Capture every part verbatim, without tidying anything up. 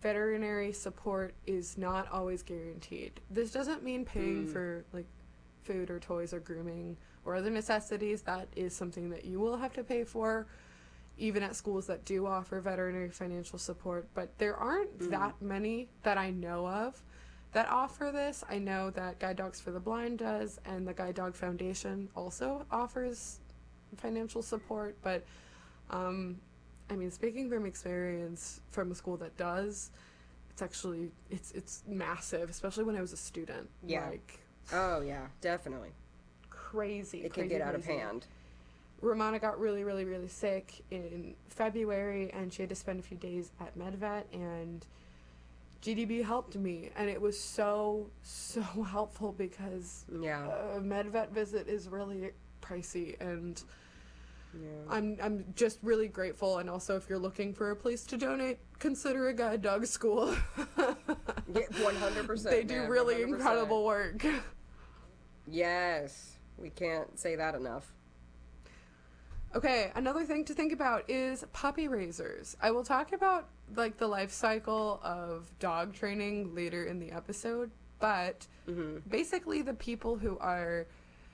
veterinary support is not always guaranteed. This doesn't mean paying mm. for like food or toys or grooming or other necessities. That is something that you will have to pay for, even at schools that do offer veterinary financial support. But there aren't mm. that many that I know of that offer this. I know that Guide Dogs for the Blind does, and the Guide Dog Foundation also offers financial support. But um, I mean, speaking from experience from a school that does, it's actually, it's it's massive, especially when I was a student. Yeah. Like, oh, yeah, definitely. Crazy, It crazy, can get out crazy. of hand. Ramona got really, really, really sick in February, and she had to spend a few days at MedVet, and G D B helped me, and it was so, so helpful because yeah. a MedVet visit is really pricey, and yeah. I'm I'm just really grateful. And also, if you're looking for a place to donate, consider a guide dog school. Yeah, one hundred percent. They do man, really one hundred percent. incredible work. Yes, we can't say that enough. Okay, another thing to think about is puppy raisers. I will talk about like the life cycle of dog training later in the episode, but mm-hmm. basically the people who are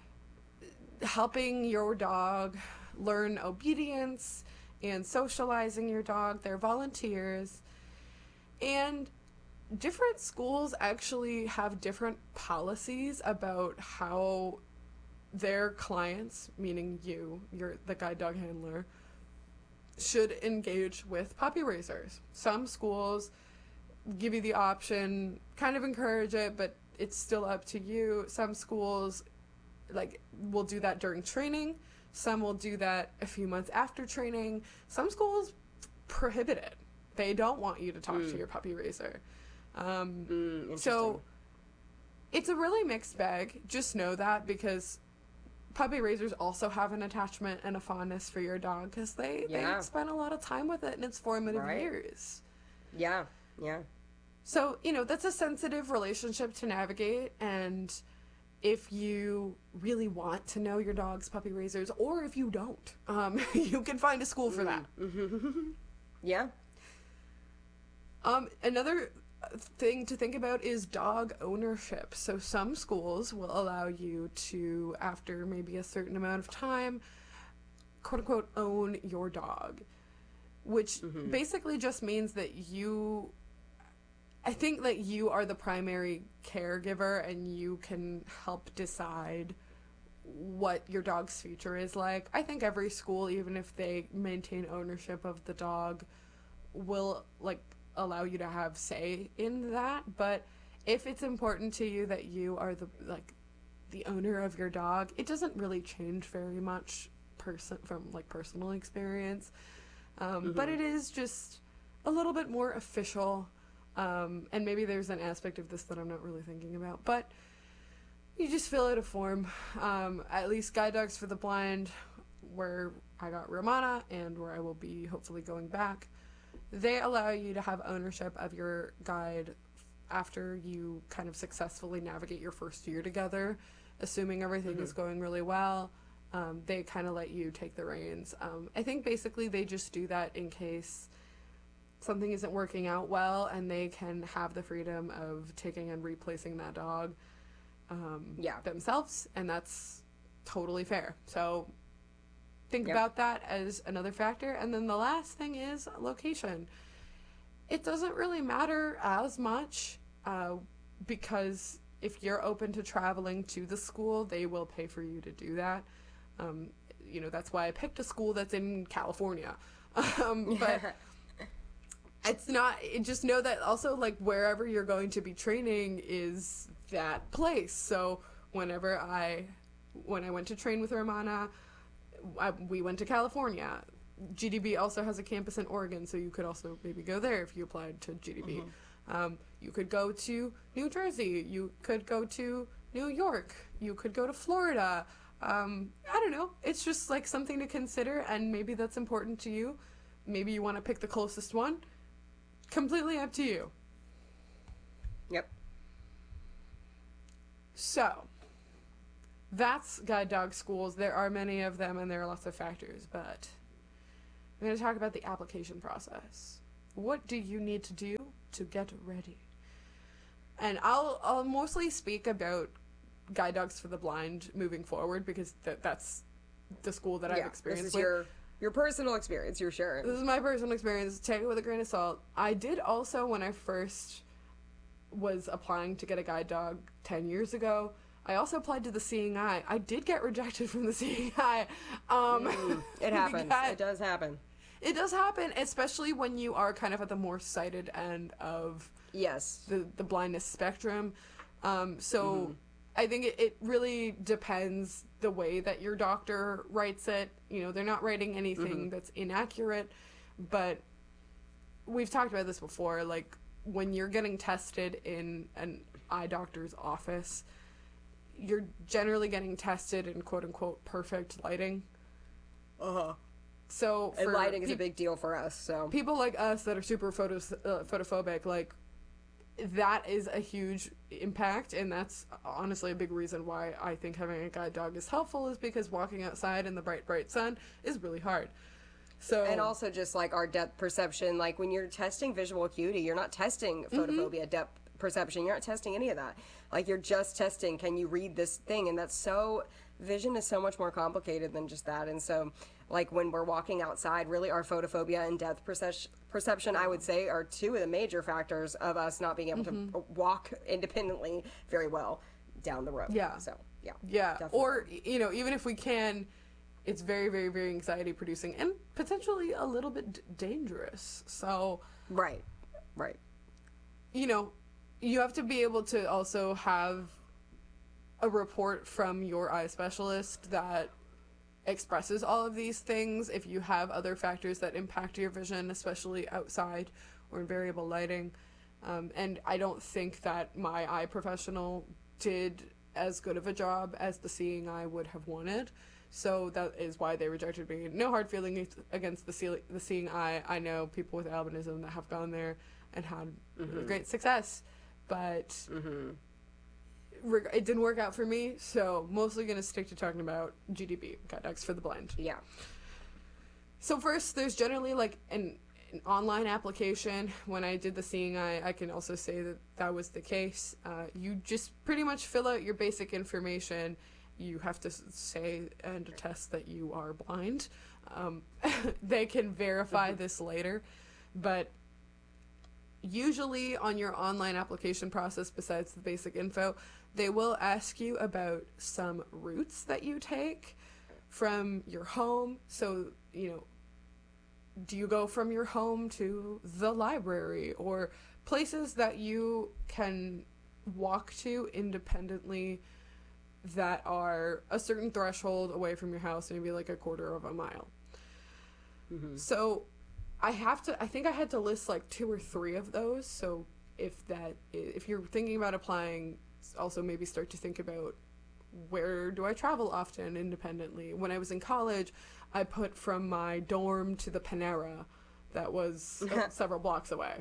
helping your dog learn obedience and socializing your dog, they're volunteers. And different schools actually have different policies about how their clients, meaning you, you're the guide dog handler, should engage with puppy raisers. Some schools give you the option, kind of encourage it, but it's still up to you. Some schools like will do that during training. Some will do that a few months after training. Some schools prohibit it. They don't want you to talk mm. to your puppy raiser. Um, mm, so it's a really mixed bag. Just know that, because puppy raisers also have an attachment and a fondness for your dog, because they, yeah. they spend a lot of time with it in its formative right. years. Yeah, yeah. So, you know, that's a sensitive relationship to navigate, and if you really want to know your dog's puppy raisers, or if you don't, um, you can find a school for that. Mm-hmm. Yeah. Um, another thing to think about is dog ownership. So some schools will allow you to, after maybe a certain amount of time, quote unquote, own your dog, which mm-hmm. basically just means that you, I think that you are the primary caregiver and you can help decide what your dog's future is like. I think every school, even if they maintain ownership of the dog, will like allow you to have say in that. But if it's important to you that you are the like the owner of your dog, it doesn't really change very much person from like personal experience. Um, mm-hmm. But it is just a little bit more official. Um, and maybe there's an aspect of this that I'm not really thinking about, but you just fill out a form. Um, at least Guide Dogs for the Blind, where I got Ramona and where I will be hopefully going back, they allow you to have ownership of your guide after you kind of successfully navigate your first year together, assuming everything mm-hmm. is going really well. Um, they kind of let you take the reins. Um, I think basically they just do that in case something isn't working out well, and they can have the freedom of taking and replacing that dog um, yeah. themselves, and that's totally fair. So think yep. about that as another factor. And then the last thing is location. It doesn't really matter as much uh, because if you're open to traveling to the school, they will pay for you to do that. Um, you know, that's why I picked a school that's in California. Um, but it's not, it, just know that also, like, wherever you're going to be training is that place. So whenever I, when I went to train with Ramona, I, we went to California. G D B also has a campus in Oregon, so you could also maybe go there if you applied to G D B. Mm-hmm. Um, you could go to New Jersey. You could go to New York. You could go to Florida. Um, I don't know. It's just like something to consider, and maybe that's important to you. Maybe you want to pick the closest one. Completely up to you. Yep. So, that's guide dog schools. There are many of them, and there are lots of factors, but I'm going to talk about the application process. What do you need to do to get ready. And I'll I'll mostly speak about guide dogs for the blind moving forward because that that's the school that yeah, I've experienced this is with. your your personal experience you're sharing. This is my personal experience. Take it with a grain of salt. I did also, when I first was applying to get a guide dog ten years ago, I also applied to the Seeing Eye. I did get rejected from the Seeing Eye. Um, Mm, it happens. It does happen. It does happen, especially when you are kind of at the more sighted end of Yes. the, the blindness spectrum. Um, so Mm-hmm. I think it, it really depends the way that your doctor writes it. You know, they're not writing anything Mm-hmm. that's inaccurate, but we've talked about this before. Like, when you're getting tested in an eye doctor's office, you're generally getting tested in quote-unquote perfect lighting. Uh-huh. So for And lighting is a peop- big deal for us, so. people like us that are super photos, uh, photophobic, like, that is a huge impact, and that's honestly a big reason why I think having a guide dog is helpful, is because walking outside in the bright, bright sun is really hard. So And also just like our depth perception, like when you're testing visual acuity, you're not testing photophobia, depth perception, you're not testing any of that. Like you're just testing, can you read this thing? And that's so, vision is so much more complicated than just that. And so like when we're walking outside, really our photophobia and depth perce- perception, I would say, are two of the major factors of us not being able to walk independently very well down the road. Yeah. So, yeah. yeah, definitely. or you know, even if we can, it's very, very, very anxiety producing and potentially a little bit d- dangerous. So Right. Right. you know, you have to be able to also have a report from your eye specialist that expresses all of these things. If you have other factors that impact your vision, especially outside or in variable lighting. Um, and I don't think that my eye professional did as good of a job as the Seeing Eye would have wanted. So that is why they rejected me. No hard feelings against the, see- the Seeing Eye. I know people with albinism that have gone there and had Mm-hmm. great success, but Mm-hmm. reg- it didn't work out for me. So mostly going to stick to talking about G D B, Guide Dogs for the Blind. Yeah. So first, there's generally like an, an online application. When I did the Seeing Eye, I can also say that that was the case. Uh, you just pretty much fill out your basic information. You have to s- say and attest that you are blind. Um, they can verify this later, but usually on your online application process, besides the basic info, they will ask you about some routes that you take from your home. So, you know, do you go from your home to the library, or places that you can walk to independently that are a certain threshold away from your house, maybe like a quarter of a mile. Mm-hmm. So I have to, I think I had to list like two or three of those. So if that, if you're thinking about applying, also maybe start to think about, where do I travel often independently? When I was in college, I put from my dorm to the Panera that was uh, several blocks away.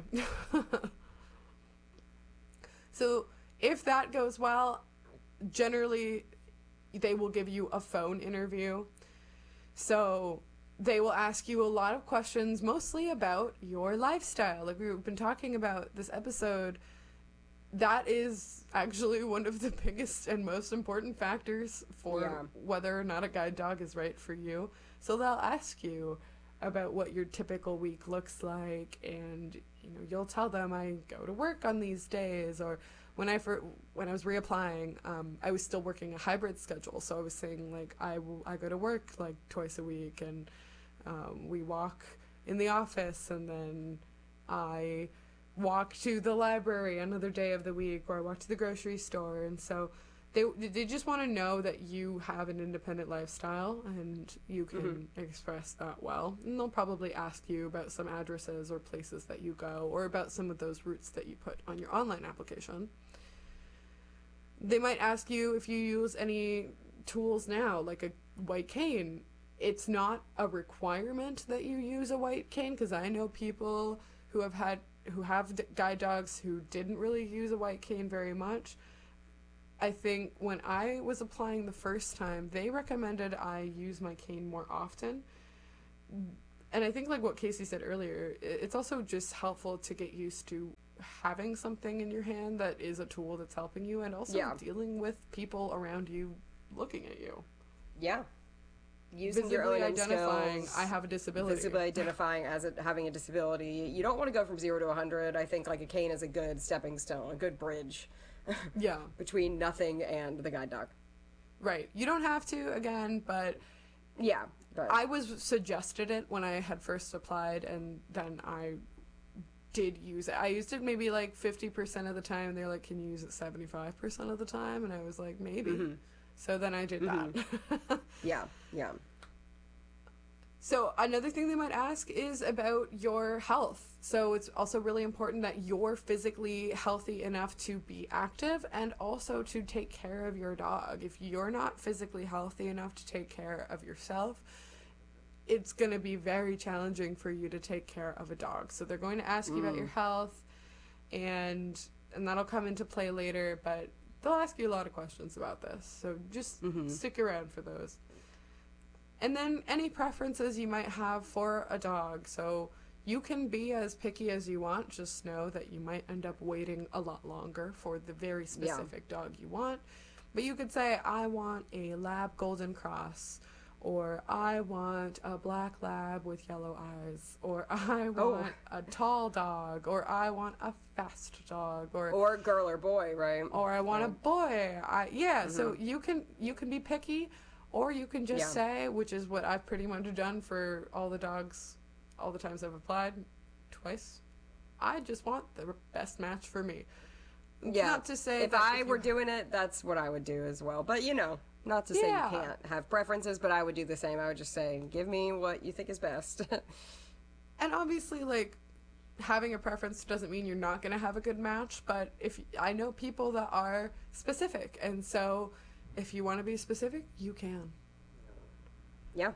So if that goes well, generally they will give you a phone interview. So they will ask you a lot of questions, mostly about your lifestyle. Like we've been talking about this episode, that is actually one of the biggest and most important factors for Yeah. whether or not a guide dog is right for you. So they'll ask you about what your typical week looks like, and you know, you'll tell them, I go to work on these days. Or when I for, when I was reapplying, um, I was still working a hybrid schedule, so I was saying like I will, I go to work like twice a week, and um, we walk in the office, and then I walk to the library another day of the week, or I walk to the grocery store. And so they they just want to know that you have an independent lifestyle and you can Mm-hmm. express that well. And they'll probably ask you about some addresses or places that you go, or about some of those routes that you put on your online application. They might ask you if you use any tools now, like a white cane. It's not a requirement that you use a white cane, because I know people who have had who have d- guide dogs who didn't really use a white cane very much. I think when I was applying the first time, they recommended I use my cane more often. and I think like what Casey said earlier, it's also just helpful to get used to having something in your hand that is a tool that's helping you, and also yeah. dealing with people around you looking at you. Yeah. Using visibly your own identifying skills, I have a disability. Visibly identifying as a, having a disability. You don't want to go from zero to a hundred. I think like a cane is a good stepping stone, a good bridge. Yeah. Between nothing and the guide dog. Right. You don't have to, again, but yeah. But I was suggested it when I had first applied, and then I did use it. I used it maybe like fifty percent of the time. They're like, can you use it seventy-five percent of the time? And I was like, maybe. Mm-hmm. So then I did mm-hmm. that. yeah, yeah. So another thing they might ask is about your health. So it's also really important that you're physically healthy enough to be active and also to take care of your dog. If you're not physically healthy enough to take care of yourself, it's going to be very challenging for you to take care of a dog. So they're going to ask you mm. about your health, and and that'll come into play later, but they'll ask you a lot of questions about this. So just mm-hmm. stick around for those. And then any preferences you might have for a dog. So you can be as picky as you want. Just know that you might end up waiting a lot longer for the very specific yeah. dog you want. But you could say, I want a Lab Golden Cross, or I want a black lab with yellow eyes, or I want oh. a tall dog, or I want a fast dog, or or girl or boy, right? Or I want yeah. a boy. I yeah. Mm-hmm. So you can you can be picky, or you can just yeah. say, which is what I've pretty much done for all the dogs, all the times I've applied, twice. I just want the best match for me. Yeah. Not to say if that I if were you... doing it, that's what I would do as well. But you know. Not to say yeah. you can't have preferences, but I would do the same. I would just say, give me what you think is best. And obviously, like, having a preference doesn't mean you're not going to have a good match, but if I know people that are specific, and so if you want to be specific, you can. Yeah.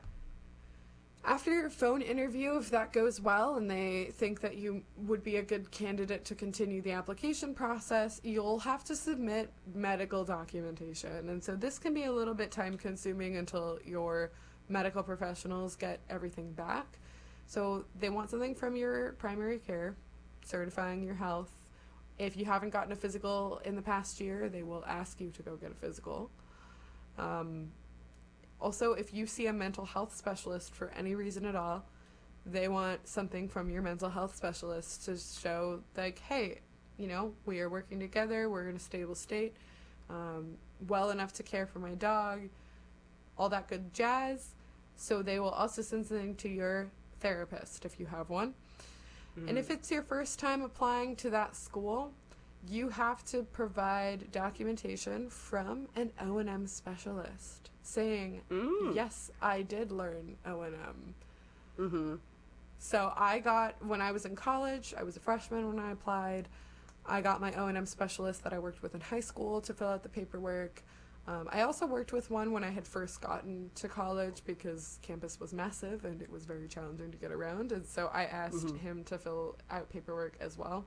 After your phone interview, if that goes well and they think that you would be a good candidate to continue the application process, you'll have to submit medical documentation. And so this can be a little bit time consuming until your medical professionals get everything back. So they want something from your primary care, certifying your health. If you haven't gotten a physical in the past year, they will ask you to go get a physical. Um... Also, if you see a mental health specialist for any reason at all, they want something from your mental health specialist to show, like, hey, you know, we are working together, we're in a stable state, um, well enough to care for my dog, all that good jazz. So they will also send something to your therapist if you have one. Mm-hmm. And if it's your first time applying to that school, you have to provide documentation from an O and M specialist saying, mm. yes, I did learn O and M. Mm-hmm. So I got, when I was in college, I was a freshman when I applied, I got my O and M specialist that I worked with in high school to fill out the paperwork. Um, I also worked with one when I had first gotten to college because campus was massive and it was very challenging to get around. And so I asked mm-hmm. him to fill out paperwork as well.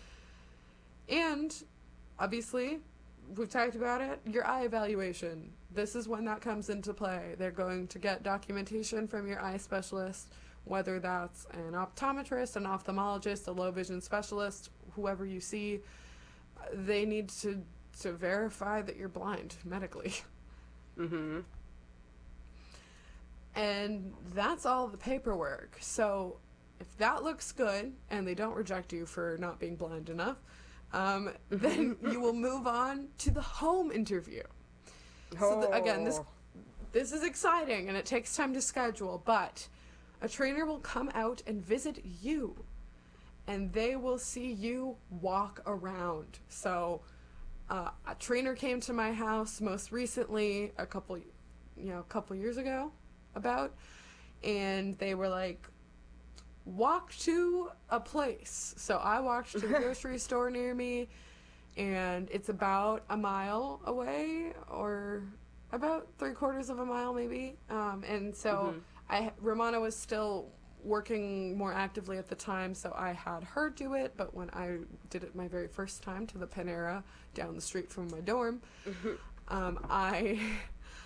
And obviously, we've talked about it, your eye evaluation. This is when that comes into play. They're going to get documentation from your eye specialist, whether that's an optometrist, an ophthalmologist, a low vision specialist, whoever you see. They need to, to verify that you're blind medically. Mm-hmm. And that's all the paperwork. So if that looks good and they don't reject you for not being blind enough, Um, then you will move on to the home interview. So the, again, this this is exciting and it takes time to schedule, but a trainer will come out and visit you and they will see you walk around. So uh, a trainer came to my house most recently a couple, you know, a couple years ago about, and they were like, walk to a place. So I walked to the grocery store near me, and it's about a mile away, or about three quarters of a mile maybe. Um, and so mm-hmm. I Romana was still working more actively at the time, so I had her do it. But when I did it my very first time to the Panera down the street from my dorm, mm-hmm. um, I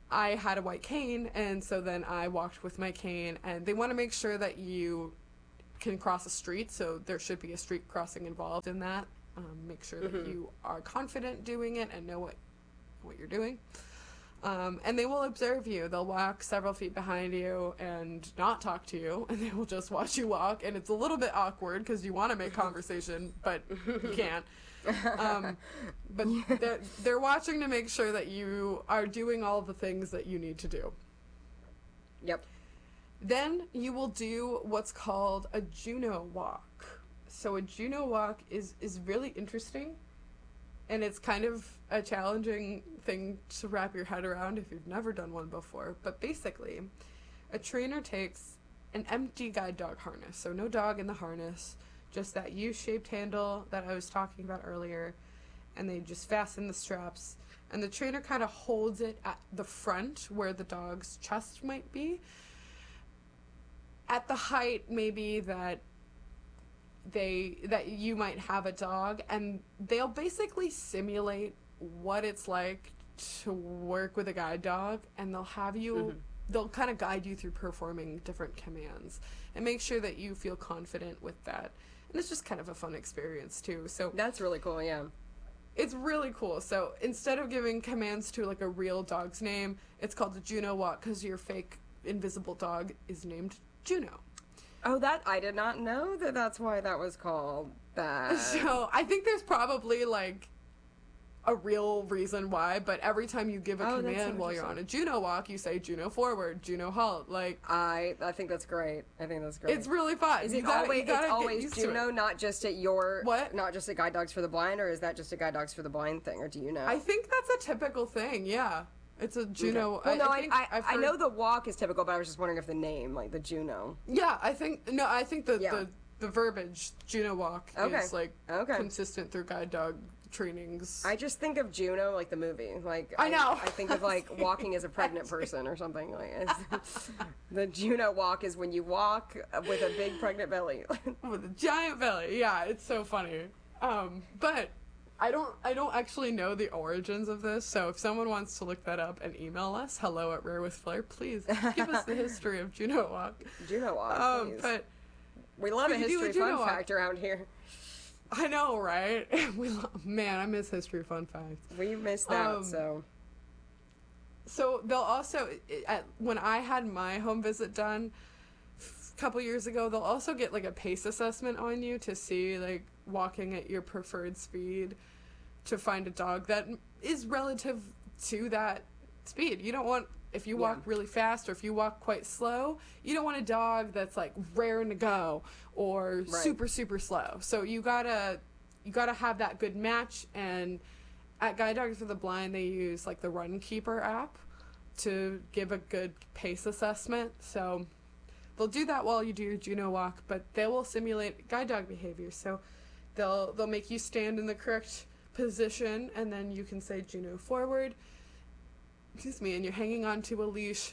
I had a white cane, and so then I walked with my cane, and they want to make sure that you can cross a street, so there should be a street crossing involved in that. Um, make sure that Mm-hmm. you are confident doing it and know what what you're doing. Um, and they will observe you. They'll walk several feet behind you and not talk to you, and they will just watch you walk. And it's a little bit awkward because you want to make conversation, but you can't. Um, but they're, they're watching to make sure that you are doing all the things that you need to do. Yep. Then you will do what's called a Juno walk. So a Juno walk is, is really interesting, and it's kind of a challenging thing to wrap your head around if you've never done one before. But basically, a trainer takes an empty guide dog harness, so no dog in the harness, just that U-shaped handle that I was talking about earlier, and they just fasten the straps, and the trainer kind of holds it at the front where the dog's chest might be, at the height maybe that they that you might have a dog, and they'll basically simulate what it's like to work with a guide dog, and they'll have you Mm-hmm. they'll kind of guide you through performing different commands and make sure that you feel confident with that. And it's just kind of a fun experience too. So That's really cool, yeah. it's really cool. So instead of giving commands to like a real dog's name, it's called the Juno walk because your fake invisible dog is named Juno. Oh, that, I did not know that that's why that was called that. So I think there's probably like a real reason why, but every time you give a Oh, that's so command while you're on a Juno walk, you say Juno forward, Juno halt. Like I, I think that's great. I think that's great. it's really fun. Is You it gotta- always, you gotta it's get always used to Juno, it. not just at your, What? not just at Guide Dogs for the Blind, or is that just a Guide Dogs for the Blind thing, or do you know? I think that's a typical thing. Yeah, it's a Juno. Okay. Well, no, I, think I, I've I heard- know the walk is typical, but I was just wondering if the name, like the Juno. Yeah, I think no. I think the Yeah. the, the verbiage Juno walk Okay. is like Okay. consistent through guide dog trainings. I just think of Juno like the movie. Like I know. I, think of like walking as a pregnant person or something. Like it's, the Juno walk is when you walk with a big pregnant belly. With a giant belly. Yeah, it's so funny. Um, but I don't I don't actually know the origins of this, so if someone wants to look that up and email us, hello at Rare with Flair, please give us the history of Juno walk. Juno walk. Um, please. but we love a we do a history Juno fun walk. fact around here. I know, right? we lo- man, I miss history fun facts. We missed that. Um, so So they'll also, at, when I had my home visit done a couple years ago, they'll also get like a pace assessment on you to see like walking at your preferred speed to find a dog that is relative to that speed. You don't want, if you walk Yeah. really fast or if you walk quite slow, you don't want a dog that's like raring to go or Right. super, super slow. So you gotta, you gotta have that good match. And at Guide Dogs for the Blind, they use like the Run Keeper app to give a good pace assessment. So they'll do that while you do your Juno walk, but they will simulate guide dog behavior. So they'll they'll make you stand in the correct position, and then you can say Juno forward. Excuse me, and you're hanging onto a leash,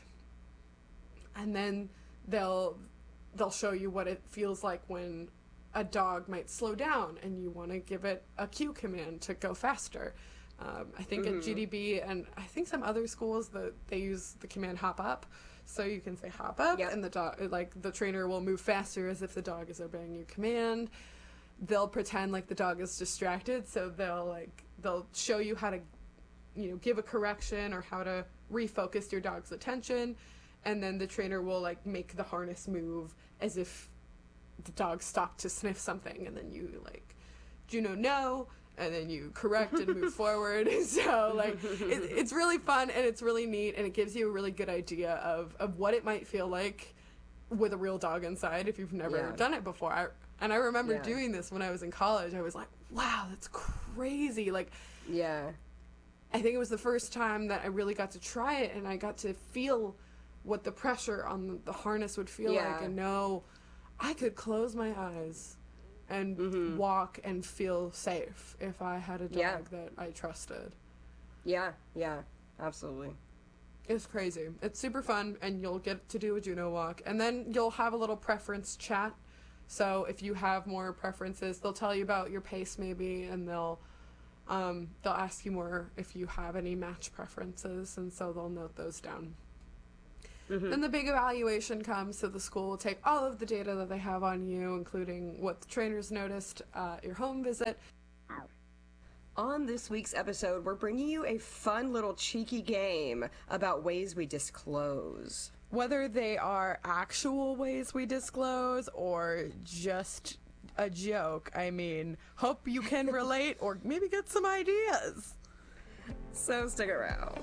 and then they'll they'll show you what it feels like when a dog might slow down and you want to give it a cue command to go faster. Um, I think Mm-hmm. at G D B and I think some other schools that they use the command hop up, so you can say hop up, Yep. and the dog like the trainer will move faster as if the dog is obeying your command. They'll pretend like the dog is distracted, so they'll like they'll show you how to, you know, give a correction or how to refocus your dog's attention, and then the trainer will like make the harness move as if the dog stopped to sniff something, and then you like Juno no, and then you correct and move forward. So like it, it's really fun and it's really neat, and it gives you a really good idea of of what it might feel like with a real dog inside if you've never Yeah. done it before. I, and I remember Yeah. doing this when I was in college. I was like, wow, that's crazy. Like yeah. I think it was the first time that I really got to try it, and I got to feel what the pressure on the harness would feel Yeah. like, and know I could close my eyes and Mhm. walk and feel safe if I had a dog Yeah. that I trusted. Yeah. Yeah. Absolutely. It's crazy. It's super fun, and you'll get to do a Juno walk, and then you'll have a little preference chat. So if you have more preferences, they'll tell you about your pace maybe, and they'll Um, they'll ask you more if you have any match preferences, and so they'll note those down. Mm-hmm. Then the big evaluation comes, so the school will take all of the data that they have on you, including what the trainers noticed at your home visit. On this week's episode, we're bringing you a fun little cheeky game about ways we disclose. Whether they are actual ways we disclose or just a joke, I mean, hope you can relate or maybe get some ideas. So stick around.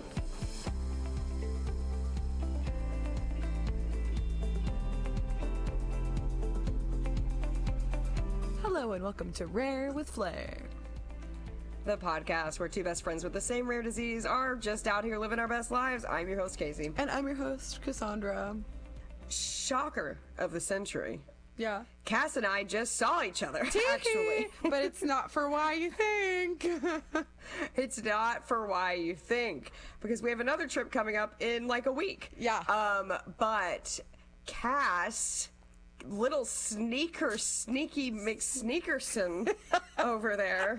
Hello and welcome to Rare with Flair, the podcast where two best friends with the same rare disease are just out here living our best lives. I'm your host, Casey. And I'm your host, Cassandra. Shocker of the century. Yeah. Cass and I just saw each other, actually. But it's not for why you think. It's not for why you think. Because we have another trip coming up in like a week. Yeah. Um, but Cass, little sneaker, sneaky McSneakerson over there,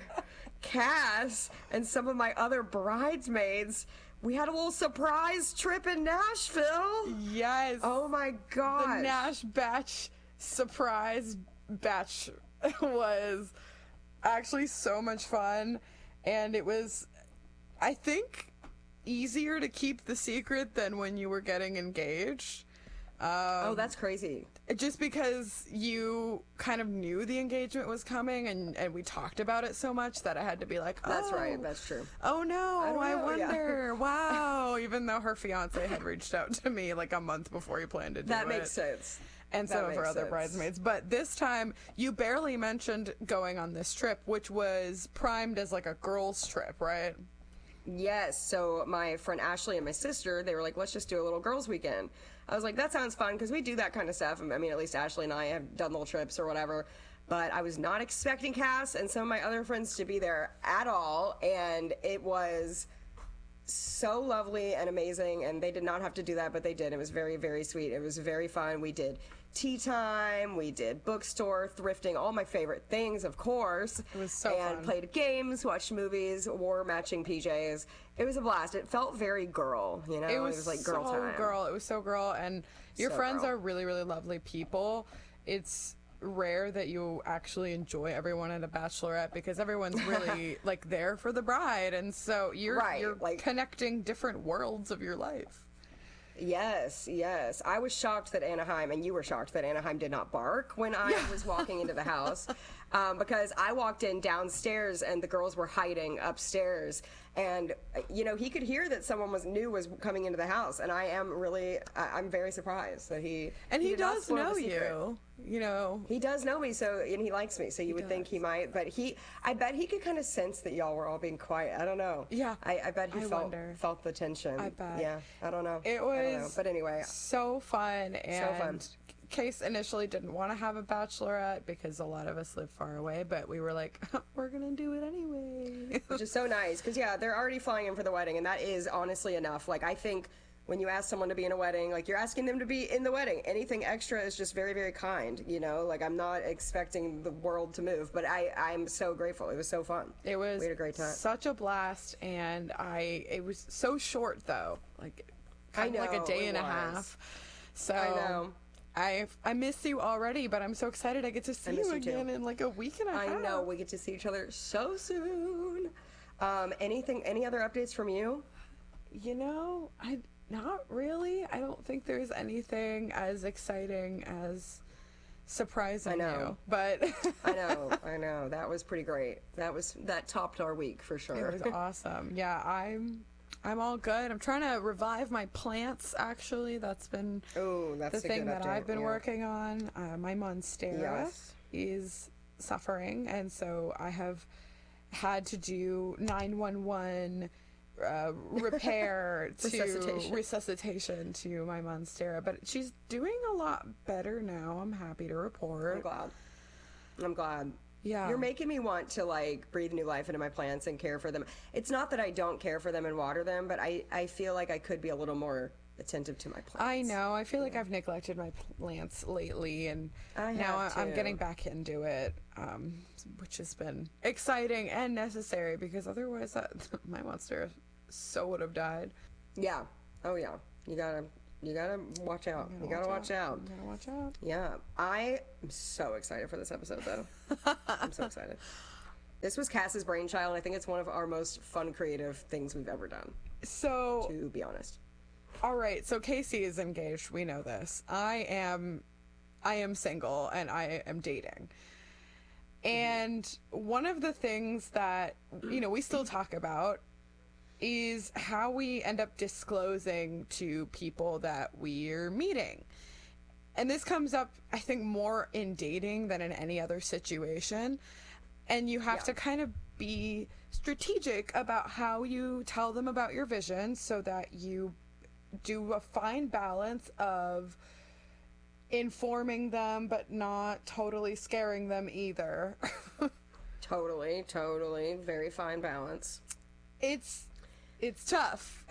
Cass, and some of my other bridesmaids, we had a little surprise trip in Nashville. Yes. Oh my gosh. The Nash batch surprise batch was actually so much fun, and it was, I think, easier to keep the secret than when you were getting engaged. Um, oh, that's crazy. Just because you kind of knew the engagement was coming, and, and we talked about it so much that I had to be like, oh, that's right, that's true. Oh no, I, I know, wonder, yeah. Wow. Even though her fiance had reached out to me like a month before he planned to do that it. That makes sense. And that some of her other sense. bridesmaids. But this time, you barely mentioned going on this trip, which was primed as like a girls' trip, right? Yes. So my friend Ashley and my sister, they were like, let's just do a little girls' weekend. I was like, that sounds fun, because we do that kind of stuff. I mean, at least Ashley and I have done little trips or whatever. But I was not expecting Cass and some of my other friends to be there at all. And it was so lovely and amazing, and they did not have to do that, but they did. It was very, very sweet. It was very fun. We did tea time, we did bookstore, thrifting, all my favorite things, of course. It was so and fun. Played games, watched movies, wore matching P Js. It was a blast. It felt very girl, you know? It was, it was like girl so time. girl. It was so girl, and your So friends girl. are really, really lovely people. It's rare that you actually enjoy everyone at a bachelorette, because everyone's really like there for the bride, and so you're Right, you're like- connecting different worlds of your life. Yes, yes. I was shocked that Anaheim, and you were shocked that Anaheim did not bark when I Yeah. was walking into the house, um, because I walked in downstairs and the girls were hiding upstairs, and uh, you know, he could hear that someone was new was coming into the house, and I am really, I, I'm very surprised that he And he, did not does spoil the know secret. you. You know. He does know me, so and he likes me, so you would think does. he might. But he, I bet he could kind of sense that y'all were all being quiet. I don't know. Yeah, I, I bet he I felt wonder. felt the tension. I bet. Yeah, I don't know. It I don't know. was But anyway, so fun, and fun. Case initially didn't want to have a bachelorette because a lot of us live far away, but we were like, we're gonna do it anyway. which is so nice because yeah, they're already flying in for the wedding, and that is honestly enough. Like I think when you ask someone to be in a wedding, like you're asking them to be in the wedding. Anything extra is just very, very kind. You know, like I'm not expecting the world to move, but I I'm so grateful. It was so fun. It was we had a great time. Such a blast, and I it was so short though, like kind I of like a know, day it and a was. half. So I know. I I miss you already, but I'm so excited I get to see miss you you too. again in like a week and a I half. know we get to see each other so soon. Um, anything? Any other updates from you? You know, I not really. I don't think there's anything as exciting as surprising I know. you, but I know, I know. That was pretty great. That was that topped our week for sure. it was awesome. Yeah, I'm I'm all good. I'm trying to revive my plants. Actually, that's been Oh, that's the a thing good that update, I've been yeah. working on. Uh, my monstera Yes. is suffering, and so I have had to do nine one one uh, repair to Resuscitation. resuscitation to my monstera. But she's doing a lot better now. I'm happy to I'm report. glad. I'm glad. Yeah. You're making me want to like breathe new life into my plants and care for them. It's not that I don't care for them and water them, but I, I feel like I could be a little more attentive to my plants. I know. I feel like I've neglected my plants lately, and I now have I- I'm too. getting back into it, um, which has been exciting and necessary because otherwise that, my monster so would have died. Yeah. Oh yeah. You gotta you gotta watch out. You gotta watch out. You gotta watch out. Yeah. I am so excited for this episode though. I'm so excited. This was Cass's brainchild, and I think it's one of our most fun creative things we've ever done, So, to be honest. all right. So Casey is engaged. We know this. I am, I am single, and I am dating. And one of the things that, you know, we still talk about is how we end up disclosing to people that we're meeting. And this comes up, I think, more in dating than in any other situation. And you have Yeah. to kind of be strategic about how you tell them about your vision so that you do a fine balance of informing them but not totally scaring them either. Totally, totally. Very fine balance. It's it's tough.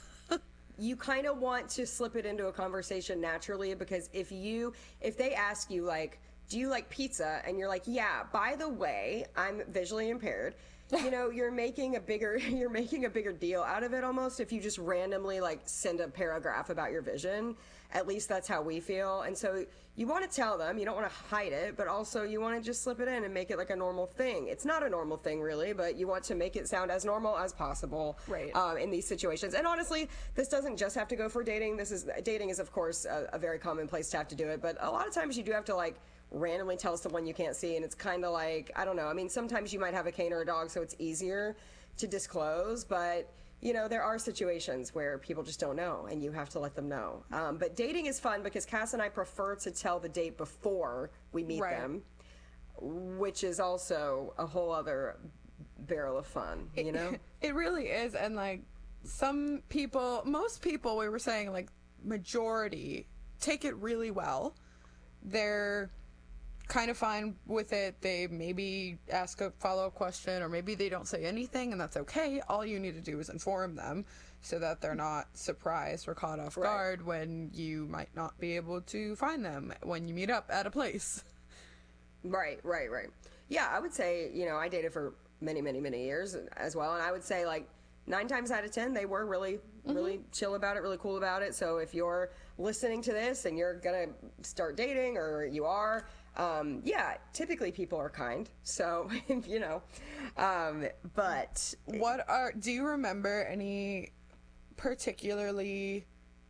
You kind of want to slip it into a conversation naturally, because if you if they ask you, like, do you like pizza, and you're like, yeah, by the way, I'm visually impaired, you know, you're making a bigger you're making a bigger deal out of it almost if you just randomly like send a paragraph about your vision. At least that's how we feel. And so you want to tell them, you don't want to hide it, but also you want to just slip it in and make it like a normal thing. It's not a normal thing really, but you want to make it sound as normal as possible. Right. Um, in these situations. And honestly, this doesn't just have to go for dating. This is dating is of course a, a very common place to have to do it, but a lot of times you do have to like randomly tell someone you can't see, and it's kind of like, I don't know. I mean, sometimes you might have a cane or a dog, so it's easier to disclose, but you know, there are situations where people just don't know, and you have to let them know. Um, but dating is fun because Cass and I prefer to tell the date before we meet Right. them, which is also a whole other barrel of fun, you know? It really is. And like some people, most people, we were saying like majority take it really well. They're kind of fine with it. They maybe ask a follow-up question, or maybe they don't say anything, and that's okay. All you need to do is inform them so that they're not surprised or caught off Right. guard when you might not be able to find them when you meet up at a place. Right, right, right. Yeah, I would say, you know, I dated for many, many, many years as well, and I would say like nine times out of ten, they were really, really chill about it, really cool about it. So if you're listening to this and you're gonna start dating, or you are, um, yeah, typically people are kind. So, you know, um, but What are, do you remember any particularly,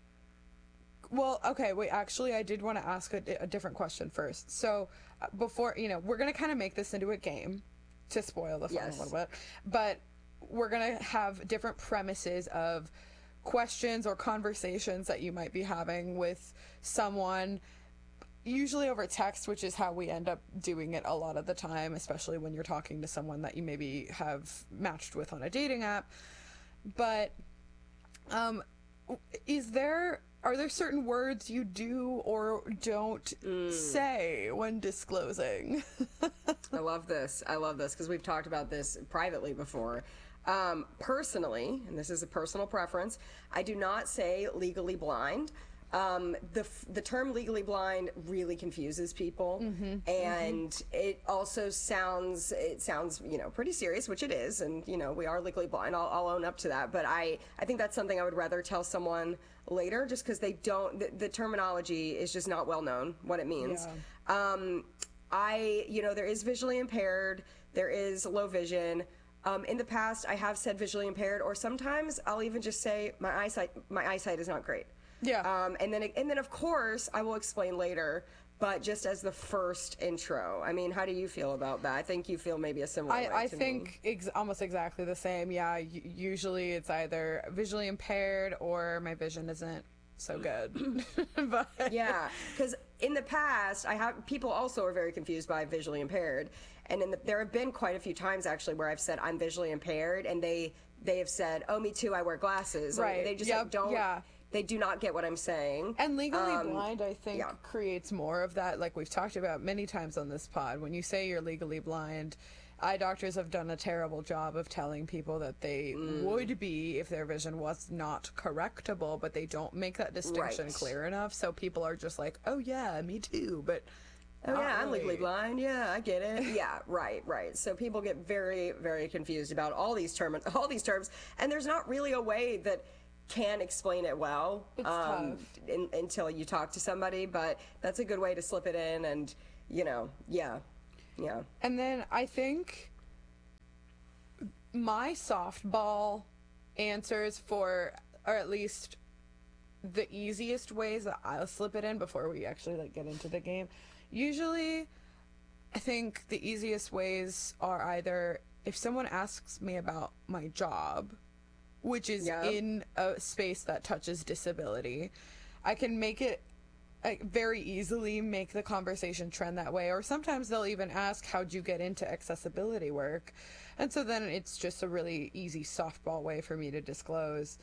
well, okay, wait, actually, I did want to ask a, a different question first. So, uh, before, you know, we're going to kind of make this into a game to spoil the fun Yes. a little bit, but we're going to have different premises of questions or conversations that you might be having with someone, usually over text, which is how we end up doing it a lot of the time, especially when you're talking to someone that you maybe have matched with on a dating app. But um, is there, are there certain words you do or don't say when disclosing? I love this. I love this because we've talked about this privately before. Um, personally, and this is a personal preference, I do not say legally blind. Um, the f- the term legally blind really confuses people, and it also sounds it sounds you know pretty serious, which it is, and you know we are legally blind. I'll, I'll own up to that, but I I think that's something I would rather tell someone later, just because they don't the, the terminology is just not well known what it means. Um, I you know there is visually impaired, there is low vision. Um, in the past, I have said visually impaired, or sometimes I'll even just say my eyesight my eyesight is not great. Yeah. Um, and then, and then, of course, I will explain later. But just as the first intro, I mean, how do you feel about that? I think you feel maybe a similar way I, I to think ex- almost exactly the same. Yeah, u- usually it's either visually impaired or my vision isn't so good. But me. Yeah, because in the past, I have people also are very confused by visually impaired, and in the, there have been quite a few times actually where I've said I'm visually impaired, and they they have said, "Oh, me too. I wear glasses." Or Right. they just Yep. like, don't. Yeah. They do not get what I'm saying. And legally Um, blind, I think, yeah. creates more of that, like we've talked about many times on this pod. When you say you're legally blind, eye doctors have done a terrible job of telling people that they mm. would be if their vision was not correctable, but they don't make that distinction right. clear enough. So people are just like, oh yeah, me too, but oh yeah, really. I'm legally blind. Yeah, I get it. Yeah, right, right. So people get very, very confused about all these terms, all these terms, and there's not really a way that can explain it well um, in, until you talk to somebody. But that's a good way to slip it in, and you know, yeah, yeah. And then I think my softball answers for, or at least the easiest ways that I'll slip it in before we actually like get into the game. Usually, I think the easiest ways are either if someone asks me about my job, which is yep. in a space that touches disability, I can make it like, very easily make the conversation trend that way. Or sometimes they'll even ask, how'd you get into accessibility work? And so then it's just a really easy softball way for me to disclose.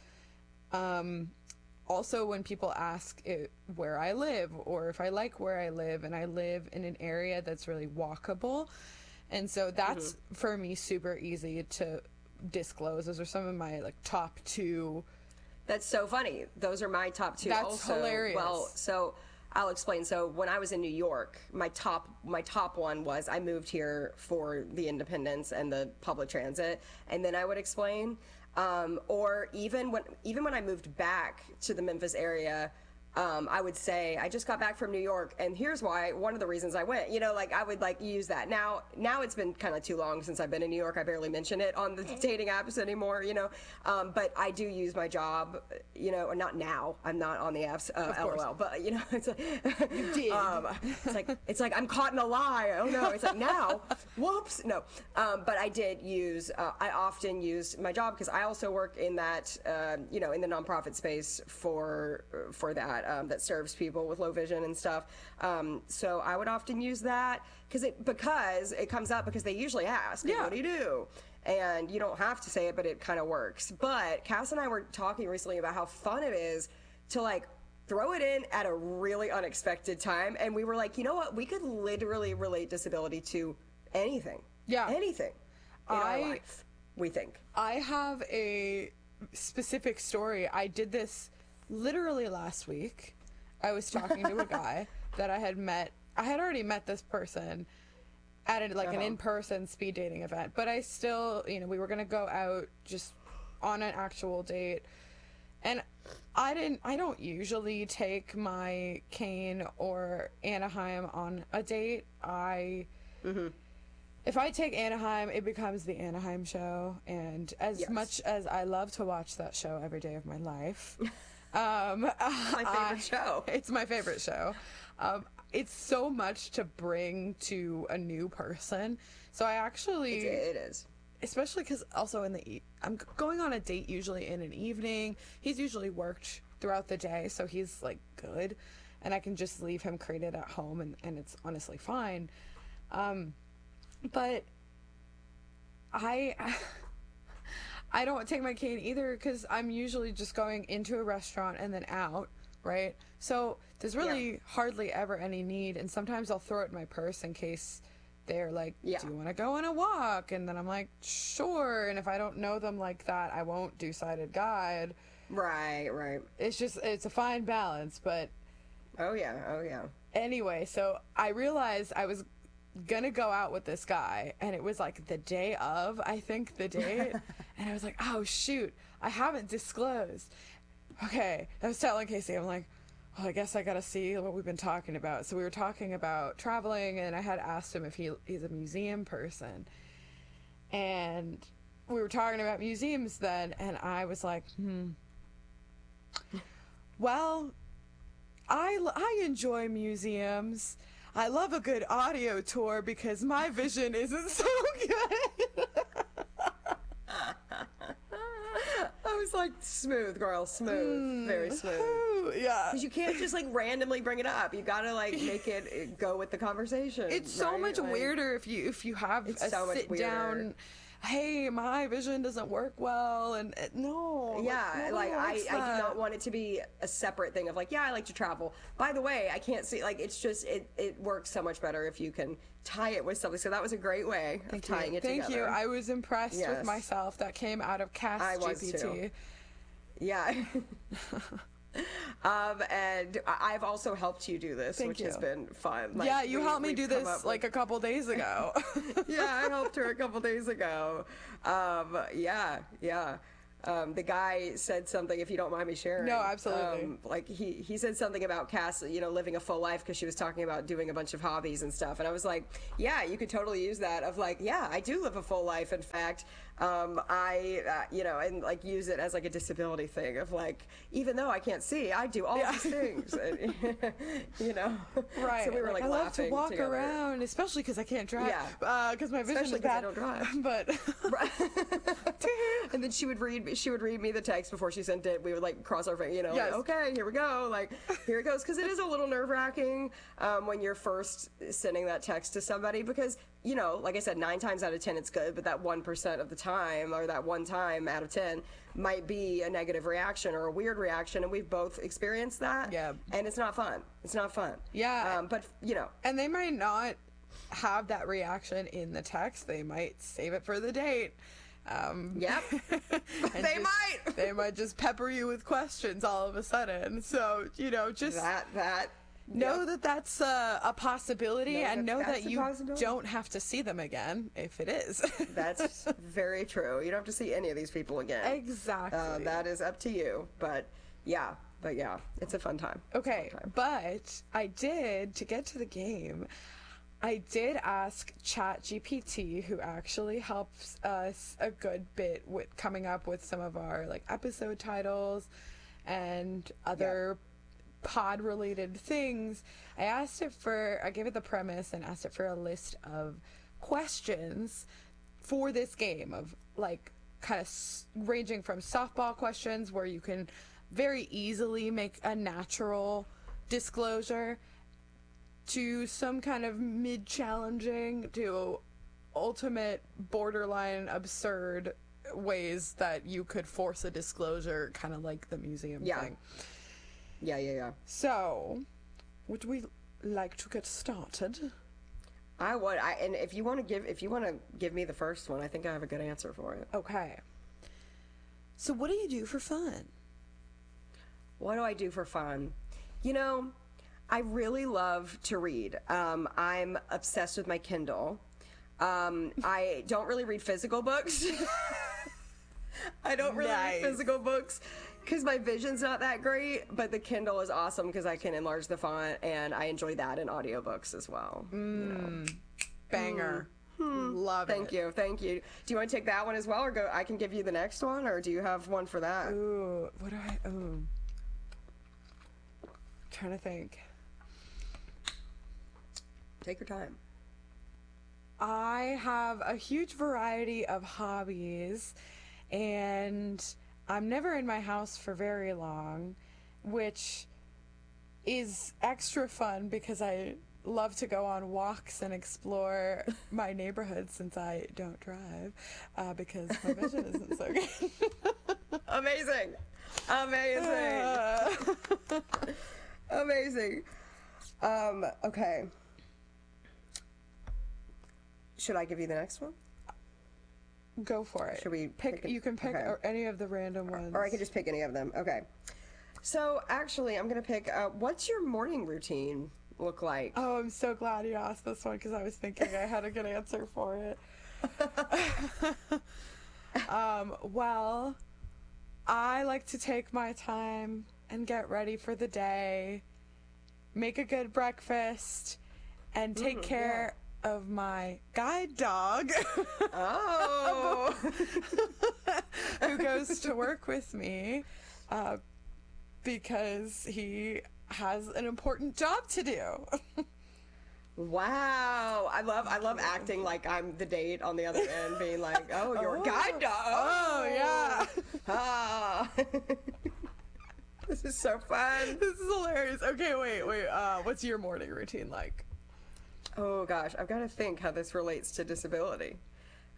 Um... Also, when people ask it, where I live or if I like where I live, and I live in an area that's really walkable. And so that's, mm-hmm. for me, super easy to disclose. Those are some of my like top two. That's so funny. Those are my top two that's also. Hilarious. Well, so I'll explain. So when I was in New York, my top my top one was I moved here for the independence and the public transit. And then I would explain. Um, or even when even when I moved back to the Memphis area, um, I would say I just got back from New York, and here's why. One of the reasons I went, you know, like I would like use that. Now, now it's been kind of too long since I've been in New York. I barely mention it on the dating apps anymore, you know. Um, but I do use my job, you know, or not now. I'm not on the apps, uh, LOL. But you know, it's like, you did. Um, it's like it's like I'm caught in a lie. Oh no, it's like now, whoops, no. Um, but I did use. Uh, I often use my job because I also work in that, uh, you know, in the nonprofit space for for that. Um, that serves people with low vision and stuff. Um, so I would often use that because it because it comes up because they usually ask, yeah. what do you do? And you don't have to say it, but it kind of works. But Cass and I were talking recently about how fun it is to like throw it in at a really unexpected time. And we were like, you know what? We could literally relate disability to anything. Yeah. Anything in I, our life, we think. I have a specific story. I did this literally last week. I was talking to a guy that I had met. I had already met this person at a, like uh-huh. an in-person speed dating event, but I still, you know, we were going to go out just on an actual date. And I didn't, I don't usually take my cane or Anaheim on a date. I, mm-hmm. If I take Anaheim, it becomes the Anaheim show. And as yes. much as I love to watch that show every day of my life, Um, my favorite I, show. It's my favorite show. Um, it's so much to bring to a new person. So I actually... It, it is. Especially because also in the... E- I'm going on a date usually in an evening. He's usually worked throughout the day, so he's, like, good. And I can just leave him crated at home, and, and it's honestly fine. Um, but I... I don't take my cane either because I'm usually just going into a restaurant and then out, right? So there's really yeah. hardly ever any need, and sometimes I'll throw it in my purse in case they're like, yeah. do you want to go on a walk? And then I'm like, sure. And if I don't know them like that, I won't do sighted guide. Right, right. It's just, it's a fine balance, but... Oh, yeah, oh, yeah. Anyway, so I realized I was gonna go out with this guy, and it was like the day of, I think, the date. And I was like, oh shoot, I haven't disclosed. Okay, I was telling Casey, I'm like, well, I guess I gotta see what we've been talking about. So we were talking about traveling, and I had asked him if he he's a museum person, and we were talking about museums then, and I was like, hmm well, I, I enjoy museums. I love a good audio tour because my vision isn't so good. I was like, smooth, girl, smooth, mm, very smooth. Yeah. Because you can't just like randomly bring it up. You gotta like make it go with the conversation. It's so right? much like, weirder if you if you have a so sit down hey, my vision doesn't work well, and uh, no, Yeah, like, like I, likes I do that. not want it to be a separate thing of like, yeah, I like to travel. By the way, I can't see, like, it's just, it, it works so much better if you can tie it with something. So that was a great way Thank of tying you. it Thank together. you. I was impressed Yes. with myself. That came out of Cast I was G P T. too. Yeah. um, and I- I've also helped you do this, Thank which has you. been fun. Like, Yeah, you we- helped me we've do come this up like with- a couple days ago. yeah, I helped her a couple days ago. Um, yeah, yeah. Um, the guy said something, if you don't mind me sharing. No, absolutely. Um, like he, he said something about Cass, you know, living a full life because she was talking about doing a bunch of hobbies and stuff. And I was like, yeah, you could totally use that of like, yeah, I do live a full life. In fact, um, I, uh, you know, and like use it as like a disability thing of like, even though I can't see, I do all Yeah. these things. And, you know, Right. So we were like, I love laughing to walk together. around, especially because I can't drive. Yeah. Because my vision Especially is 'cause bad. I don't drive. But And then she would read she would read me the text before she sent it. We would like cross our fingers, you know, Yes. like, okay, here we go, like here it goes, because it is a little nerve wracking um, when you're first sending that text to somebody, because you know, like I said, nine times out of ten it's good, but that one percent of the time, or that one time out of ten, might be a negative reaction or a weird reaction, and we've both experienced that. Yeah. And it's not fun. It's not fun. Yeah. Um, but you know, and they might not have that reaction in the text. They might save it for the date. Um, yep. and They just- might. They might just pepper you with questions all of a sudden. So, you know, just that that. know yep. that that's a, a possibility, Know and that know that's that a you possibility. don't have to see them again if it is. That's very true. You don't have to see any of these people again. Exactly. Uh, that is up to you. But yeah, but yeah, it's a fun time. Okay, but I did, to get to the game, I did ask ChatGPT, who actually helps us a good bit with coming up with some of our like episode titles and other pod related things. I asked it for, I gave it the premise and asked it for a list of questions for this game of like kind of s- ranging from softball questions where you can very easily make a natural disclosure to some kind of mid-challenging to ultimate borderline absurd ways that you could force a disclosure, kind of like the museum Yeah. thing. Yeah, yeah, yeah. So, would we like to get started? I would. I and if you want to give, if you want to give me the first one, I think I have a good answer for it. Okay. So, what do you do for fun? What do I do for fun? You know, I really love to read. Um, I'm obsessed with my Kindle. Um, I don't really read physical books. I don't really Nice. read physical books because my vision's not that great, but the Kindle is awesome because I can enlarge the font, and I enjoy that in audiobooks as well. Banger. Love it. Thank you, thank you. Do you want to take that one as well, or go? I can give you the next one, or do you have one for that? Ooh, what do I? Ooh. Trying to think. Take your time. I have a huge variety of hobbies, and I'm never in my house for very long, which is extra fun because I love to go on walks and explore my neighborhood since I don't drive, uh, because my vision isn't so good. Amazing, amazing, Uh, amazing. Um, okay. Should I give you the next one? go for it. Should we pick? pick it? You can pick Okay. or any of the random ones. Or I can just pick any of them. Okay. So actually, I'm gonna pick. Uh, what's your morning routine look like? Oh, I'm so glad you asked this one because I was thinking I had a good answer for it. um, well, I like to take my time and get ready for the day, make a good breakfast, and take Mm, care of my guide dog Oh. who goes to work with me uh, because he has an important job to do. Wow. I love. I love acting like I'm the date on the other end, being like, "Oh, you're Oh. a guide dog." Oh, yeah. Ah. This is so fun. This is hilarious. Okay, wait, wait. Uh, what's your morning routine like? Oh gosh, I've got to think how this relates to disability.